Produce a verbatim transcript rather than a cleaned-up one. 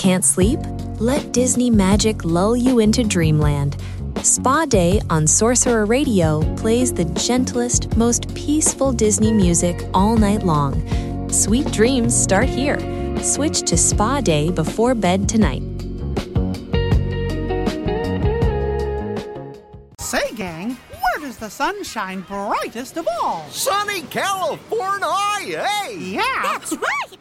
Can't sleep? Let Disney magic lull you into dreamland. Spa Day on Sorcerer Radio plays the gentlest, most peaceful Disney music all night long. Sweet dreams start here. Switch to Spa Day before bed tonight. Say, gang, where does the sun shine brightest of all? Sunny California, hey! Yeah! That's right!